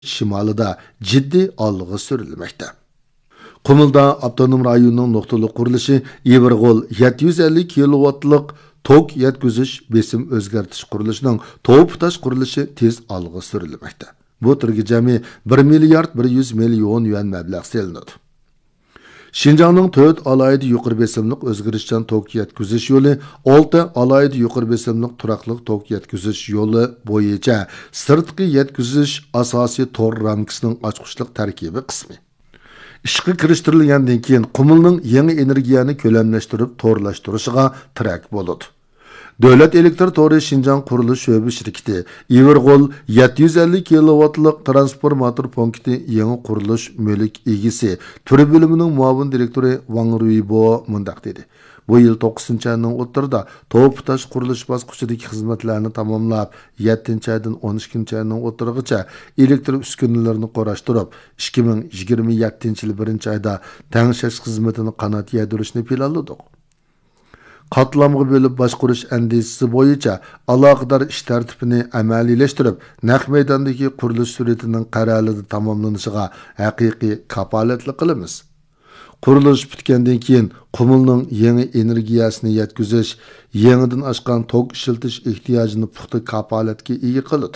shimolida jiddiy olg'a surilmoqda. Qumulda avtonom rayonning nuqtali qurilishi Iverg'ol 750 kilovatlik tok yetkazish besim o'zgartirish qurilishining to'ptash qurilishi tez olg'a surilmoqda. Bu turga jami 1 milliard 100 million yuan mablag' selinadi. Şinjanның 4 alaydı yuqori besimlik o'zgarishchan tok yetkazish yo'li, 6 alaydı yuqori besimlik turaqliq tok yetkazish yo'li bo'yicha sirtqi yetkazish asosiy tor ramkasining ochqichlik tarkibi qismi. Ishga kirishtirilgandan keyin Qumulning yangi energiyani ko'lamlashtirib torlashtirishiga tirak bo'ladi. Davlat elektr tori Şinjan qurilish sho'ba shirkati Iverg'ol 750 kilovatlik transformator punkti yangi qurilish mulk egisi turi bo'limining muavin direktori Wang Ruibo mundaq dedi. Bu yil 9-ayning o'rtasida to'ptash qurilish bosqichidagi xizmatlarni tamomlab, 7-aydan 12-ayning o'rtasigacha elektr uskunalarini qorashtirib, 2027-yil 1-oyda tangshash xizmatini qanot yaydirishni planladik. Qatlamga bölüp başqurish andisisi bo'yicha aloqador ish tartibini amaliyleştirib, naq maydondagi qurilish suratining qarorida tamomlanishiga haqiqiy kapolatli qilamiz. Qurilish bitgandan keyin Qumulning yangi energiyasini yetkazish, yangidan oshgan tok ishiltish ehtiyojini puxta kapolatga ega qiladi.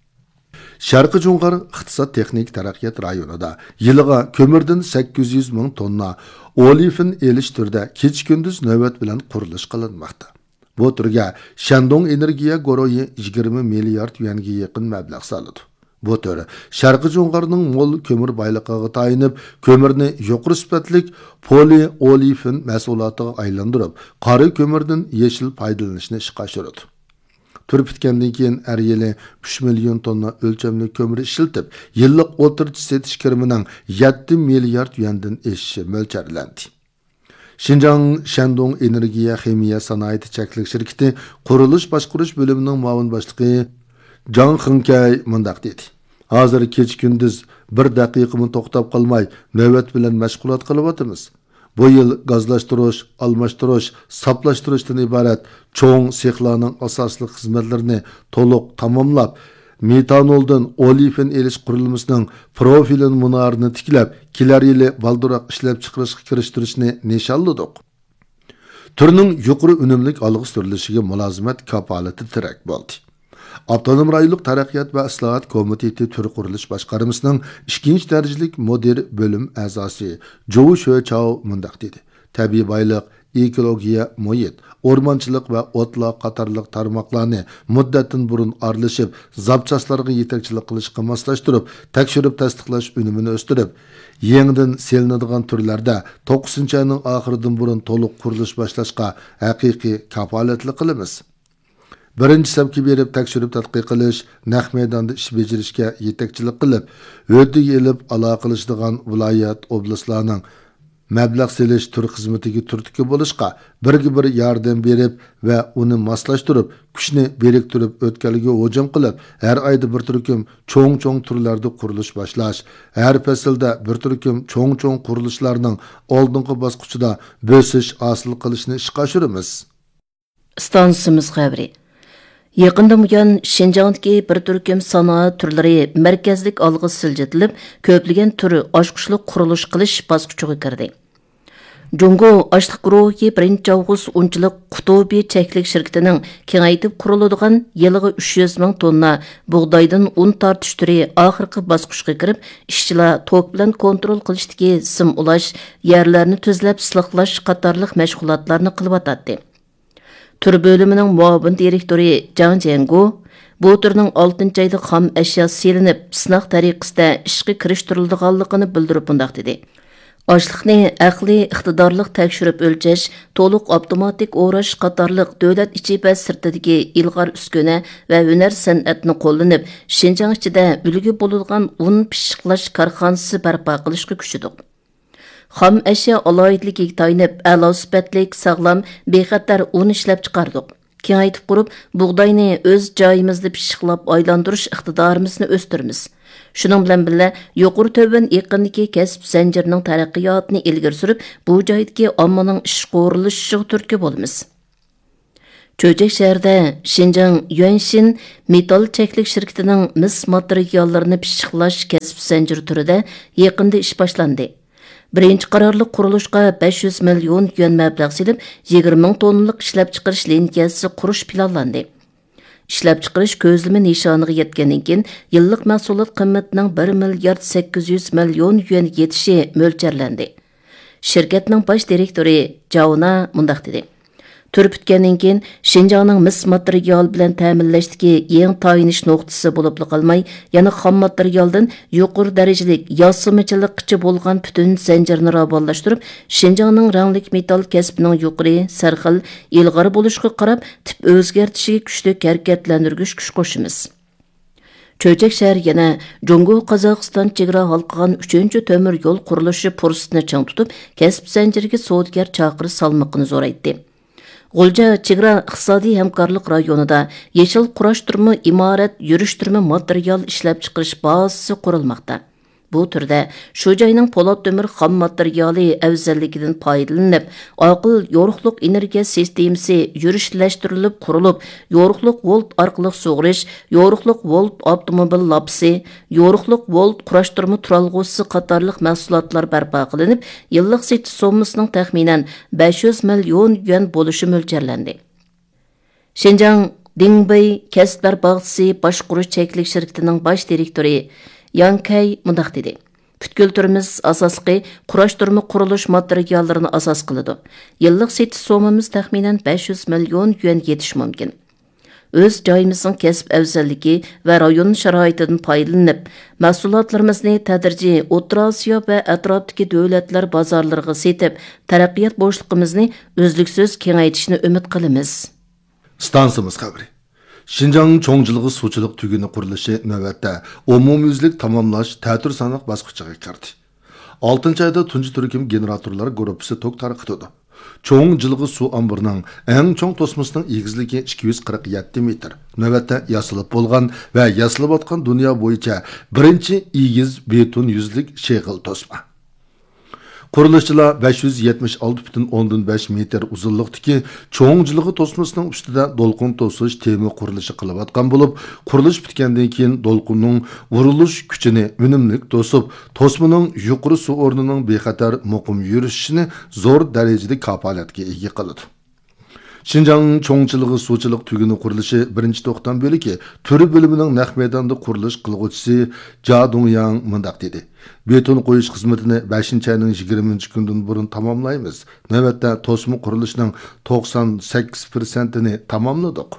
Sharqi Junqar iqtisod texnik taraqqiyot rayonida yiliga ko'mirdan 800 ming tonna olifin elish turda kecha-kunduz navbat bilan qurilish qilinmoqda. Bu turga Shandong energiya guruhi 20 milliard yuanga yaqin mablag' soladi. Bu tur Sharqi Junqarning mo'l ko'mir boyligiga tayinib, ko'mirni yuqori sifatli poliolifin mahsulotiga aylantirib, qora ko'mirdan yeshil foydalanishni ishga oshiradi. Tur bitgandan keyin har yili 3 million tonna o'lchamli ko'mir ishlatib, yillik o'rtacha setish kirimining 7 milliard yuandan eshishi mo'ljallanadi. Şinjan Shandong energiya ximiya sanoati cheklik shirkati qurilish boshqarish bo'limining muavin boshlig'i Jang Xinkay mundaq dedi. Hozir kecha-kunduz bir daqiqani to'xtab qolmay, navbat bilan mashg'ulot qilyapmiz. Bu yil gazlashtirish, almashtirish, saplashtirishdan iborat cho'ng sexlarning asosli xizmatlarini to'liq tamomlab, metanoldan olifin elish qurilmasining profilini munorini tiklab, kelar yili balduroq ishlab chiqarishga kirishtirishni nishonladik. Turning yuqori unumlik olg'a surilishiga mulozimat kapolati tirak bo'ldi. Avtonom rayonlik taraqqiyot va islohot komiteti tur qurilish boshqarmasining 2-darajalik mudir bo'lim a'zosi Zhou Shuchao mundaq dedi. Tabiiy boylik, ekologiya, muhit, o'rmonchilik va o'tloq qatorliq tarmoqlarni muddatdan burun aralashib, zapchaslarga yetakchilik qilishga moslashtirib, tekshirib tasdiqlash unumini o'stirib, yangidan selinadigan turlarda 9-ayning oxiridan burun to'liq qurilish boshlashga haqiqiy kapolatli qilamiz. Birinchi sabki berib tekshirib tadqiq qilish, naq maydonda ish bajarishga yetakchilik qilib, o'rtaga elib aloqalashadigan viloyat, oblastlarning mablag' selish tur xizmatiga turtki bo'lishga birga-bir yordam berib va uni moslashtirib, kuchni biriktirib o'tkalga hujum qilib, har oyda bir turkum cho'ng-cho'ng turlarda qurilish boshlash, har faslda bir turkum cho'ng-cho'ng qurilishlarning oldingi bosqichida bo'sish hosil qilishni ishga oshiramiz. Stansimiz xabari. Yaqında buyon Şinjandagi bir turkum sanoat turlari markazlik olg'a siljitilib, ko'plagan turi oshqushlik qurilish qilish bosqichiga kirdi. Jungo Ashliq guruhi 1-avgust unchilik Qutubi cheklik shirkatining kengaytib quriladigan yiliga 300 ming tonna bug'doydan un tortish turi oxirgi bosqichga kirib, ishchilar tok bilan kontrol qilishdagi sim ulash, yerlarni tuzlab silaqlash qatorliq mashg'ulotlarni qilib o'tadi. Tur bölümünün muavin direktori Zhang Jiangu, bu turning 6-ayda xam ashyo selinib, sınaq tariqasida ishga kirishtirilganligini bildirib bundaq dedi. Ochliqni aqliy iqtidorliq tekshirib o'lchash, to'liq avtomatik o'rash qatorliq davlat ichi va sirtidagi ilg'or uskuna va hunar san'atni qo'llanib, Şinjan ichida ulgi bo'ladigan un pishiqlash korxonasi barpo qilishga kuchdiq. Xam ashyo alohidligiga tayinib, a'lo sifatlik, sog'lom, bexatar un ishlab chiqardik. Kengaytib qurib, bug'doyni o'z joyimizda pishiqlab aylantirish iqtidorimizni o'stiramiz. Shuning bilan birga yuqori to'ban yaqindagi kasb zanjirining taraqqiyotini ilgari surib, bu joydagi ommaning ish qo'rilishiga turtki bo'lamiz. Çöcek şəhərdə Şinjan Yuanxin metal çəklik şirketining mis materiallarini pishiqlash kasb zanjiri turida yaqinda ish boshlandi. Birinchi qarorliq qurilishga 500 million yuan mablag' selib 20 ming tonnalik ishlab chiqarish linkasi qurish planlandi. İşləp çıxırış közləmə nişanıға yetkəndən keyin yıllık mahsulot qiymatining 1 milliard 800 million yuan yetişi mölçərləndi. Şirketning baş direktori Jauna mundaq dedi. Turib bitgandan keyin Şinjanning mis material bilan ta'minlashdagi eng tayinish nuqtasi bo'lib qolmay, yana xom materialdan yuqori darajalik yosimichilikchi bo'lgan butun zanjirni ravonlashtirib, Şinjanning ranglik metal kasbining yuqori, sarxil, ilg'or bo'lishiga qarab tip o'zgartishiga kuchli harakatlantirgich kuch qo'shimiz. Çöcek şəhər yana Jungo-Qozog'iston chegara halqıgan 3-cü tömür yol qurilishi fursatini chang tutib, kasb zanjiriga savdogar chaqirish salmoqini zo'raytdi. G'ulja chegara iqtisodiy hamkorlik rayonida yeshil qurashtirma, imorat, yurishtirma material ishlab chiqarish bazasi qurilmoqda. Bu turda shu joyning po'lat temir xom materiali afzalligidan foydalanib, aql yo'riqliq energiya sistemasi yurishlashtirilib qurilib, yo'riqliq volt orqali sug'urish, yo'riqliq volt avtomobil lapsi, yo'riqliq volt qurashtirma turalg'usi qatorliq mahsulotlar barpo qilinib, yillik setish sommasining taxminan 500 million yuan bo'lishi mo'ljallanadi. Şinjan Dingbei kasblar bag'isi boshqurish cheklik shirkatining bosh direktori Yankay mundaq dedi. Бүткіл түріміз асасқи құрашдырмы құрылыш материалларыны асас қылыды. Yıllık setiş somamız təxminən 500 milyon yuan yetiş mümkün. Öz joyimizning kasb afzalligi va rayon sharoitidan foydalanib, mahsulotlarimizni tadrijiy O'rta Osiyo va atrofdagi davlatlar bozorlariga setib, taraqqiyot bo'shliqimizni o'zliksiz kengaytirishni umid qilamiz. Stansimiz xabari. Şinjan çoğunçılığı suçuluk tügünü kuruluşu növbette umumyüzlük tamamlaş tətir sanıq basqıçıға kirdi. 6. ayda Tunji Türkim generatorları grupisi tok tarqıtıdı. Çoğunçılığı su ambarının en çoğun tosmasının egizligi 247 metr. Növbette yasılıp bolğan ve yasılıp atkan dünya boyunca birinci egiz beton yüzlük şeygil tosma. Quruluşçılar 576,5 metr uzunluqdaki çoğunçılığı tosmasının üstüde dolqun tosish temi qurilishi qilib atgan bo'lib, qurilish bitgandan keyin dolqunning vurilish kuchini unumlik tosib, tosmaning yuqori suv o'rnining bexatar muqim yurishini zo'r darajada kafolatga ega qiladi. Şinjan çoğunçılığı suçuluk tügünü qurilishi birinchi to'xtam bo'liki, turi bölümünün naq maydonda qurilish qilguvchisi Ja Dongyang mundaq dedi. Beton qo'yish xizmatini 5-ayning 20-kundan burun tamamlaymiz. Navbatda tosma qurilishining 98%ni tamamladik.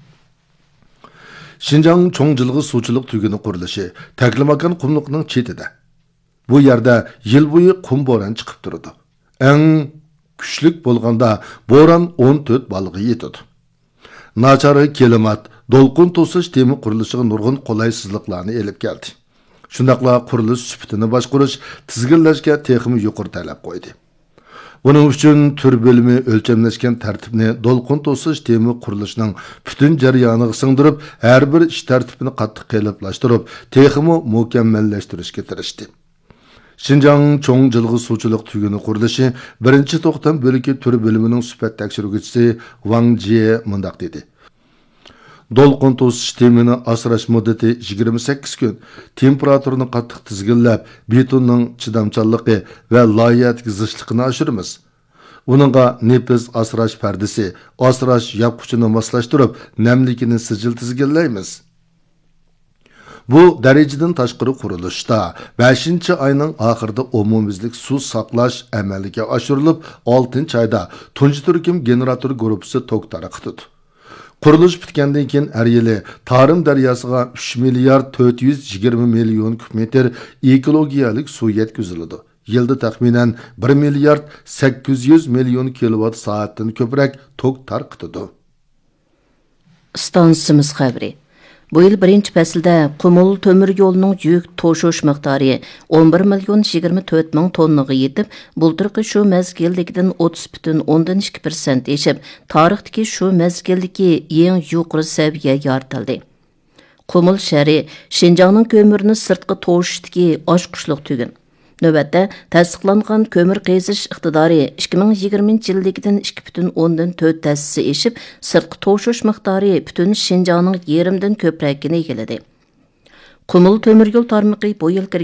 Şinjan çoğunçılığı suçuluk tügünü qurilishi Taklimakan qumluqning chetida. Bu yerda yil bo'yi qum bo'ron chiqib turadi. Eng kuchlik bo'lganda bo'ron 14 balga yetadi. Nachari klimat, dolqun to'sish temi qurilishiga nurg'un qulaysizliklarni elib keldi. Shundaqla qurilish sifatini boshqarish, tizginlashga texnik yuqori talab qo'ydi. Buning uchun tur bölümü o'lchamlashgan tartibni dolqun to'sish temi qurilishining butun jarayoniga singdirib, har bir ish tartibini qattiq qiyinlashtirib, texnik mukammallashtirishga tirishdi. Şinjan çoğunçılığı suçuluk tügünü qurilishi birinchi to'xtam bo'liki tur bölümünün sifat tekshiruvchisi Wang Jie mundaq dedi. Dolqun to'sish temini asrash muddati 28 kun, temperaturini qattiq tizginlab, betonning chidamchanligi va loyiyatga zishligini oshiramiz. Buningga nefis asrash pardasi, asrash yopqichini moslashtirib, namlikini sijil tizginlaymiz. Bu dereceden tashqari qurilishda 5-ayning oxirida umumyuzlik suv saqlash amalga oshirilib, 6-ayda Tunji Turkim generator grupisi tok tarqatdi. Qurilish bitgandan keyin har yili Tarim daryosiga 3 milliard 420 million kub metr ekologiyalik suv yetkaziladi. Yilda taxminan 1 milliard 800 million kilovat soatdan ko'proq tok tarqatdi. Stansimiz xabari. Bu yıl birinci fəsildə Qumul tömür yolunun yük toşuş miqdarı 11 milyon 24 min tonnaga yetib, bulturqi şu məzgildikdən 30,2% eşib, tarixdiki şu məzgildiki eng yuqori səviyyə yaratıldı. Qumul şəhəri Şinjanның kömürünü sırtqı toşuşdiki aşqışlıq tügün. Növbətdə təsdiqlanğan kömür qezish iqtidari 2020 yildagidan 2,4 təsisi eşib, sırtqı toşuş miqdari bütün Şinjanның yarımdan ko'pragini egiladi. Qumul tömür yo'l tarmog'i bu yil